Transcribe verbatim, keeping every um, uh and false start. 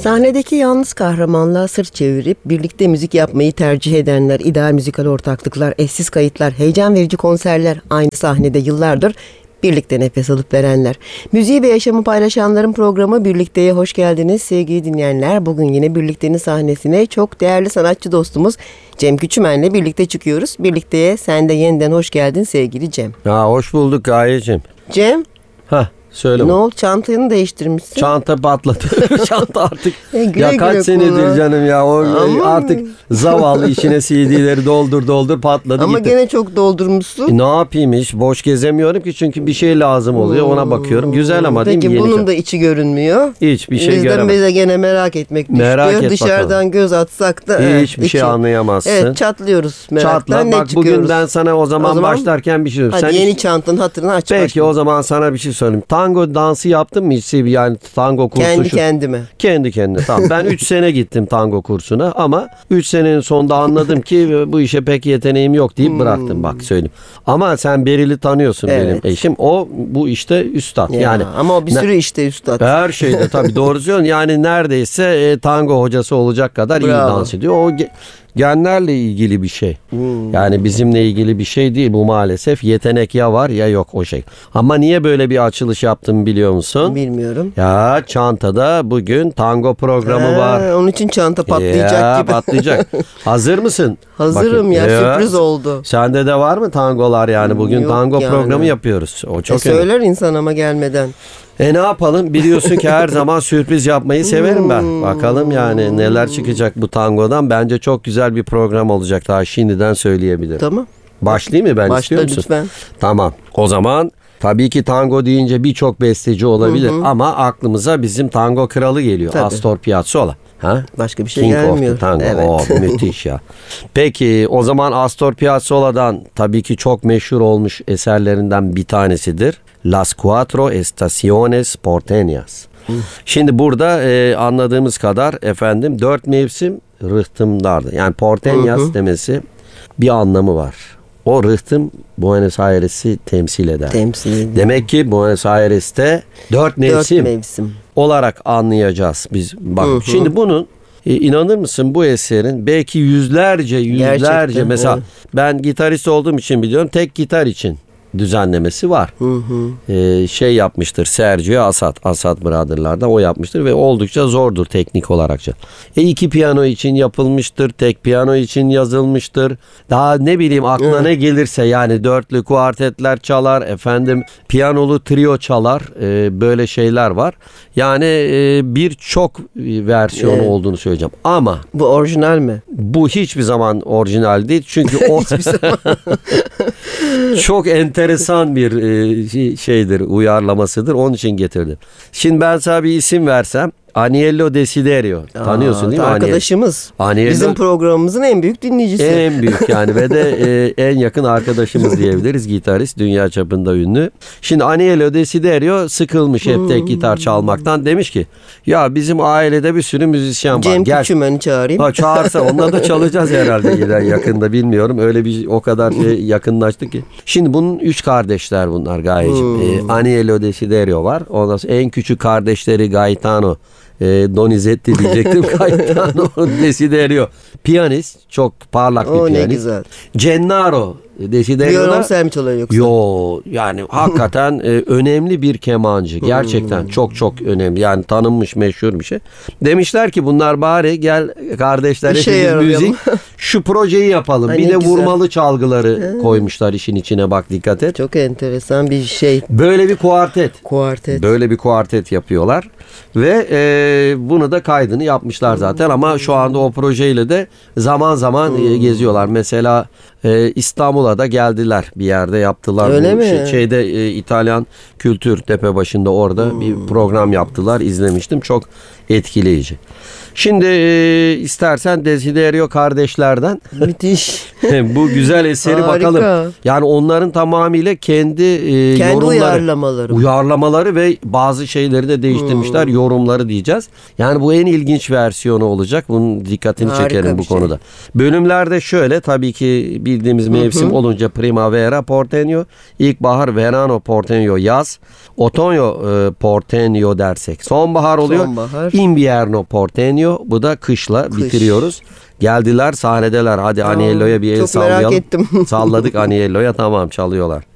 Sahnedeki yalnız kahramanlığa sırt çevirip birlikte müzik yapmayı tercih edenler, ideal müzikal ortaklıklar, eşsiz kayıtlar, heyecan verici konserler, aynı sahnede yıllardır birlikte nefes alıp verenler. Müziği ve yaşamı paylaşanların programı Birlikteye hoş geldiniz sevgili dinleyenler. Bugün yine Birlikte'nin sahnesine çok değerli sanatçı dostumuz Cem Küçümen'le birlikte çıkıyoruz. Birlikteye sen de yeniden hoş geldin sevgili Cem. Ya hoş bulduk Gayeciğim. Cem. Hah. Söyle ne oldu? Çantanı değiştirmişsin. Çanta patladı. Çanta artık. E, güle ya güle kaç senedir kullan. canım ya. O Ama... artık zavallı işine C D'leri doldur doldur patladı Ama gitti. gene çok doldurmuşsun. E, ne yapayım hiç? Boş gezemiyorum ki çünkü bir şey lazım oluyor. Ona bakıyorum. Güzel ama değil mi? Peki Yeni bunun çanta. da içi görünmüyor. Hiçbir şey Bizden göremem. bize gene merak etmek düştü. Merak et Dışarıdan bakalım. göz atsak da. Hiçbir evet, şey içi. anlayamazsın. Evet, çatlıyoruz meraktan. Çatla. Ne Bak çıkıyoruz? bugün ben sana o zaman, O zaman başlarken bir şey söyleyeyim. hadi Sen yeni hiç... çantanın hatırını aç. Peki başlayalım. o zaman sana bir şey söyleyeyim. Tango dansı yaptın mı hiç? Yani tango kursu Kendi şu. kendime. Kendi kendine. Tamam. Ben üç sene gittim tango kursuna ama üç senenin sonunda anladım ki bu işe pek yeteneğim yok deyip bıraktım, bak söyleyeyim. Ama sen Beril'i tanıyorsun, evet. benim eşim. O bu işte üstad. Ya, yani ama o bir ne, sürü işte üstad. her şeyde tabii doğru söylüyorsun. Yani neredeyse e, tango hocası olacak kadar Bravo. iyi dans ediyor. O ge- genlerle ilgili bir şey. Hmm. Yani bizimle ilgili bir şey değil bu maalesef. Yetenek ya var ya yok o şey. Ama niye böyle bir açılış yaptım biliyor musun? Bilmiyorum. Ya çantada bugün tango programı Ha, var. onun için çanta patlayacak ya, gibi. patlayacak. Hazır mısın? Hazırım Bakayım. ya, sürpriz oldu. Sende de var mı tangolar yani? Bugün Yok tango yani. programı yapıyoruz. O çok e, önemli. söyler insan ama gelmeden. E ne yapalım? Biliyorsun ki her zaman sürpriz yapmayı severim ben. Bakalım yani neler çıkacak bu tangodan. Bence çok güzel bir program olacak. Daha şimdiden söyleyebilirim. Tamam. Başlayayım mı ben? Başla istiyor musun? lütfen. Tamam. O zaman tabii ki tango deyince birçok besteci olabilir. Hı hı. Ama aklımıza bizim tango kralı geliyor. Tabii. Astor Piazzolla. Ha? Başka bir şey King gelmiyor. of the tango. Evet. Oo, müthiş ya. Peki o zaman Astor Piazzolla'dan tabii ki çok meşhur olmuş eserlerinden bir tanesidir. Las Cuatro Estaciones Porteñas. Şimdi burada e, anladığımız kadar efendim dört mevsim rıhtımlardı. Yani Porteñas demesi bir anlamı var. O rıhtım Buenos Aires'i temsil eder. Temsil ediyor. Demek ki Buenos Aires'te dört mevsim, dört mevsim olarak anlayacağız biz. Bak hı hı. şimdi bunun e, inanır mısın bu eserin belki yüzlerce yüzlerce Gerçekten, mesela evet. ben gitarist olduğum için biliyorum tek gitar için düzenlemesi var. Hı hı. Ee, şey yapmıştır Sergio Assad, Assad Brother'lardan o yapmıştır ve oldukça zordur teknik olarakça. E iki piyano için yapılmıştır, tek piyano için yazılmıştır. Daha ne bileyim aklına ne gelirse yani dörtlü kuartetler çalar, efendim piyanolu trio çalar, e, böyle şeyler var. Yani e, birçok versiyonu Evet. olduğunu söyleyeceğim. Ama Bu orijinal mi? bu hiçbir zaman orijinal değil çünkü o çok enteresan bir e, şeydir, uyarlamasıdır. Onun için getirdim. Şimdi ben sana bir isim versem, Aniello Desiderio. Tanıyorsun Aa, değil mi? arkadaşımız. Aniello, bizim programımızın en büyük dinleyicisi. en büyük yani ve de e, en yakın arkadaşımız diyebiliriz. Gitarist, dünya çapında ünlü. Şimdi Aniello Desiderio sıkılmış hep tek gitar çalmaktan. Demiş ki ya bizim ailede bir sürü müzisyen var. Cem Gel. Küçümen'i çağırayım. Ha, çağırsa onunla da çalacağız herhalde giden yakında, bilmiyorum. Öyle bir o kadar şey yakınlaştık ki. Şimdi bunun üç kardeşler bunlar Gayeciğim. Hmm. Ee, Aniello Desiderio var. Ondan sonra en küçük kardeşleri Gaetano e, Donizetti diyecektim. Gaetano Desiderio. Piyanist. Çok parlak bir O ne piyanist. güzel. Gennaro Desiderio da Violonsel mi çalıyor yoksa? Yo yani hakikaten e, önemli bir kemancı. Gerçekten çok çok önemli. Yani tanınmış meşhur bir şey. Demişler ki bunlar bari gel kardeşler İşe hepimiz yarayalım. müzik şu projeyi yapalım. Ay, bir ne de güzel. vurmalı çalgıları koymuşlar işin içine, bak dikkat et. Çok enteresan bir şey. Böyle bir kuartet. Kuartet. Böyle bir kuartet yapıyorlar ve e, bunu da kaydını yapmışlar zaten ama şu anda o projeyle de zaman zaman e, geziyorlar. Mesela e, İstanbul'a da geldiler, bir yerde yaptılar. Öyle bu mi? Şey, şeyde e, İtalyan Kültür Tepebaşı'nda orada bir program yaptılar, izlemiştim, çok etkileyici. Şimdi e, istersen Desiderio kardeşlerden Müthiş. bu güzel eseri Harika. bakalım. Yani onların tamamıyla kendi e, Kendi yorumları, uyarlamaları. uyarlamaları ve bazı şeyleri de değiştirmişler, hmm. yorumları diyeceğiz. Yani bu en ilginç versiyonu olacak. Bunun dikkatini Harika çekerim bu bir şey. konuda. Bölümlerde şöyle, tabii ki bir bildiğimiz mevsim olunca primavera porteño, ilkbahar verano porteño yaz, otoño e, porteño dersek sonbahar oluyor. Sonbahar. Invierno porteño, bu da kışla Kış. bitiriyoruz. Geldiler, sahnedeler. Hadi Aniello'ya bir el çok merak sallayalım. ettim. Salladık Aniello'ya, tamam, çalıyorlar.